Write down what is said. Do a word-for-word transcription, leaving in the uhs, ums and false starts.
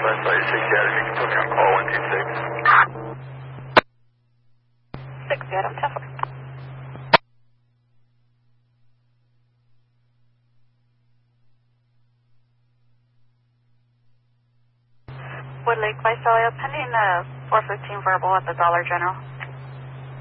West side six Adam, you can put me on call one two six. six Adam, ten four. Wood Lake Visalia, pending uh, four fifteen verbal at the Dollar General.